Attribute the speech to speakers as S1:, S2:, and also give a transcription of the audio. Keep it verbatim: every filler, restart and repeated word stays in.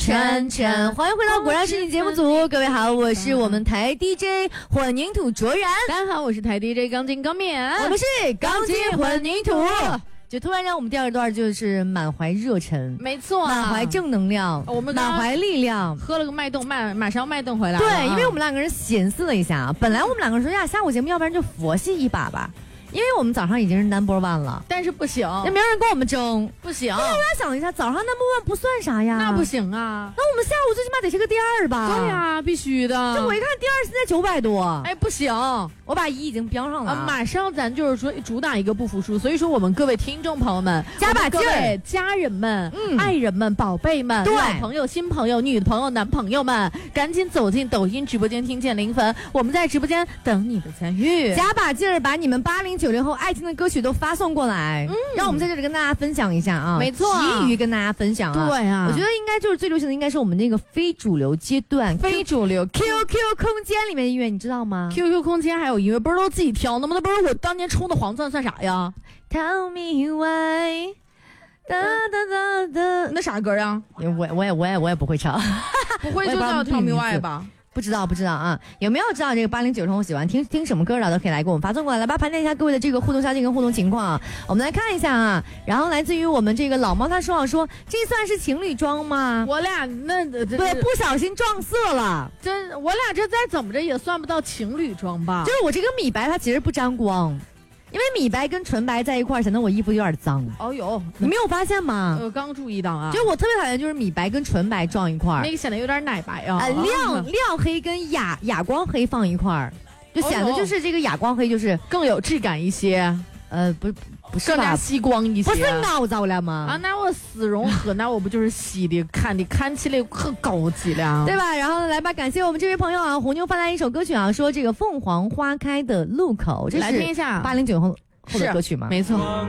S1: 晨晨，欢迎回到果然是你节目组，各位好，我是我们台 D J 混凝土卓然，
S2: 大家好，我是台 D J 钢筋钢面，
S1: 我们是钢筋混凝土。就突然让我们第二段就是满怀热忱，
S2: 没错、啊，
S1: 满怀正能量，
S2: 我们
S1: 满怀力量，
S2: 喝了个脉动，马马上脉动回来了。
S1: 对，因为我们两个人寻思了一下啊，本来我们两个人说呀，下午节目要不然就佛系一把吧。因为我们早上已经是 number one 了，
S2: 但是不行，
S1: 也没有人跟我们争，
S2: 不行。
S1: 后来我想了一下，早上 number one 不算啥呀，
S2: 那不行啊。
S1: 那我们下午最起码得是个第二吧？
S2: 对呀、啊，必须的。
S1: 这我一看第二现在九百多，
S2: 哎，不行，
S1: 我把一已经标上了、
S2: 啊。马上咱就是说主打一个不服输，所以说我们各位听众朋友们，
S1: 加把劲儿，
S2: 家人们、
S1: 嗯、
S2: 爱人们、宝贝们，
S1: 对，
S2: 老朋友、新朋友、女朋友、男朋友们，赶紧走进抖音直播间，听见零粉，我们在直播间等你的参与，
S1: 加把劲儿，把你们八零九零后爱听的歌曲都发送过来，嗯，让我们在这里跟大家分享一下啊，
S2: 没错，
S1: 急于跟大家分享啊，
S2: 对啊，
S1: 我觉得应该就是最流行的，应该是我们那个非主流阶段，
S2: 非主流
S1: Q Q 空间里面的音乐，你知道吗
S2: ？Q Q 空间还有音乐，不是都自己挑的吗？那不是我当年充的黄钻算啥呀
S1: ？Tell me why， 哒哒哒哒，
S2: 那啥歌啊？
S1: 我我也我也我也不会唱，
S2: 不会就叫 Tell me why 吧？
S1: 不知道不知道啊，有没有知道这个八零九零后喜欢听听什么歌的都可以来给我们发送过来，来吧，盘点一下各位的这个互动消息跟互动情况啊。我们来看一下啊，然后来自于我们这个老猫他说啊说，这算是情侣装吗？
S2: 我俩那
S1: 对不小心撞色了，
S2: 这我俩这再怎么着也算不到情侣装吧？
S1: 就是我这个米白它其实不沾光。因为米白跟纯白在一块儿，显得我衣服有点脏。
S2: 哦哟，
S1: 你没有发现吗？
S2: 我刚注意到啊，
S1: 就我特别讨厌就是米白跟纯白撞一块儿，
S2: 那个显得有点奶白啊。
S1: 呃，亮亮黑跟哑哑光黑放一块儿，就显得就是这个哑光黑就是
S2: 更有质感一些。
S1: 呃，不不是
S2: 更加吸光一些，
S1: 不是凹糟了吗？
S2: 啊，那我丝绒和那我不就是吸的，看的看起来可高级了，
S1: 对吧？然后来吧，感谢我们这位朋友啊，红妞发来一首歌曲啊，说这个凤凰花开的路口，这是
S2: 来听一下
S1: 八零九后后的歌曲吗？
S2: 没错。